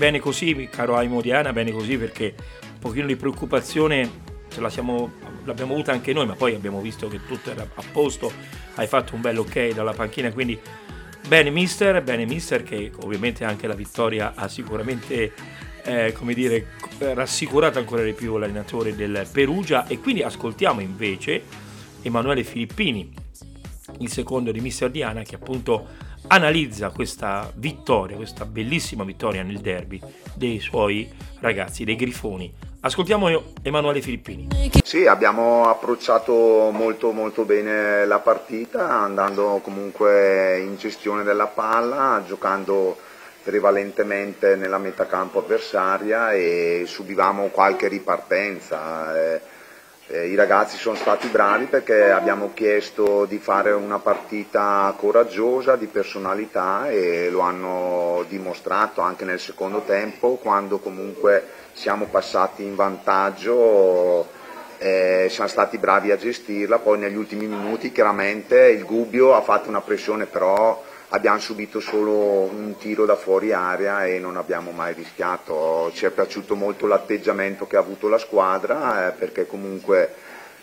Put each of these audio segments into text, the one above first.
bene così, caro Aimo Diana, bene così, perché un pochino di preoccupazione l'abbiamo avuta anche noi, ma poi abbiamo visto che tutto era a posto, hai fatto un bel ok dalla panchina, quindi bene mister, che ovviamente anche la vittoria ha sicuramente come dire, rassicurato ancora di più l'allenatore del Perugia. E quindi ascoltiamo invece Emanuele Filippini, il secondo di mister Diana, che appunto analizza questa vittoria, questa bellissima vittoria nel derby dei suoi ragazzi, dei Grifoni. Ascoltiamo Emanuele Filippini. Sì, abbiamo approcciato molto molto bene la partita, andando comunque in gestione della palla, giocando prevalentemente nella metacampo avversaria e subivamo qualche ripartenza. I ragazzi sono stati bravi perché abbiamo chiesto di fare una partita coraggiosa, di personalità, e lo hanno dimostrato anche nel secondo tempo, quando comunque siamo passati in vantaggio. Siamo stati bravi a gestirla. Poi negli ultimi minuti chiaramente il Gubbio ha fatto una pressione, però abbiamo subito solo un tiro da fuori area e non abbiamo mai rischiato. Ci è piaciuto molto l'atteggiamento che ha avuto la squadra, perché comunque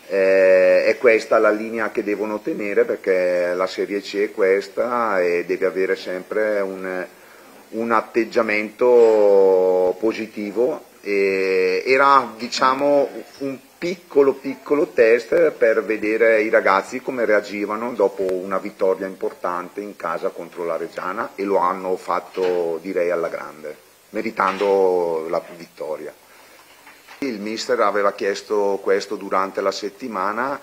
è questa la linea che devono tenere, perché la Serie C è questa e deve avere sempre un atteggiamento positivo. Era, diciamo, un piccolo test per vedere i ragazzi come reagivano dopo una vittoria importante in casa contro la Reggiana, e lo hanno fatto, direi, alla grande, meritando la vittoria. Il mister aveva chiesto questo durante la settimana,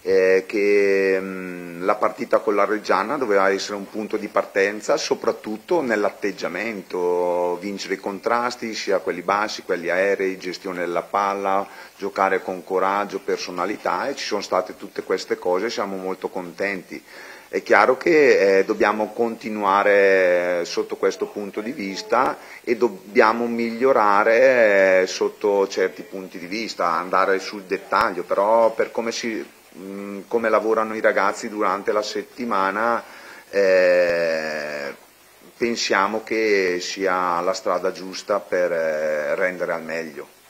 che la partita con la Reggiana doveva essere un punto di partenza, soprattutto nell'atteggiamento, vincere i contrasti, sia quelli bassi, quelli aerei, gestione della palla, giocare con coraggio, personalità, e ci sono state tutte queste cose, siamo molto contenti. È chiaro che dobbiamo continuare sotto questo punto di vista e dobbiamo migliorare sotto certi punti di vista, andare sul dettaglio, però per come lavorano i ragazzi durante la settimana, pensiamo che sia la strada giusta per rendere al meglio.